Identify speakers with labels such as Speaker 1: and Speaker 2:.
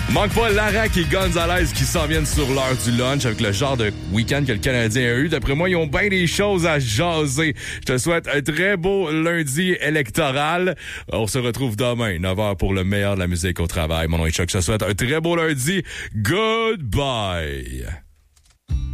Speaker 1: Manque pas Larac et Gonzalez qui s'en viennent sur l'heure du lunch avec le genre de week-end que le Canadien a eu. D'après moi, ils ont bien des choses à jaser. Je te souhaite un très beau lundi électoral. On se retrouve demain, 9h pour le meilleur de la musique au travail. Mon nom est Chuck. Je te souhaite un très beau lundi. Goodbye.